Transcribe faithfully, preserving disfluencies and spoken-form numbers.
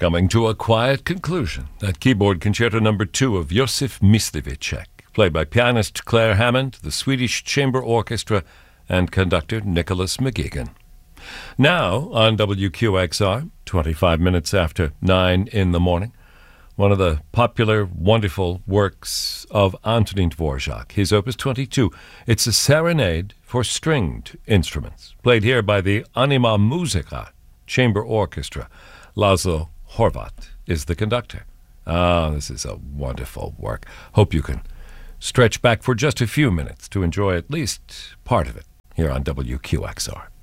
Coming to a quiet conclusion, that keyboard concerto number two of Josef Myslivicek, played by pianist Claire Hammond, the Swedish Chamber Orchestra, and conductor Nicholas McGuigan. Now, on W Q X R, twenty-five minutes after nine in the morning, one of the popular, wonderful works of Antonín Dvorak, his Opus twenty-two. It's a serenade for stringed instruments, played here by the Anima Musica Chamber Orchestra. Laszlo Horvat is the conductor. Ah, this is a wonderful work. Hope you can stretch back for just a few minutes to enjoy at least part of it here on W Q X R.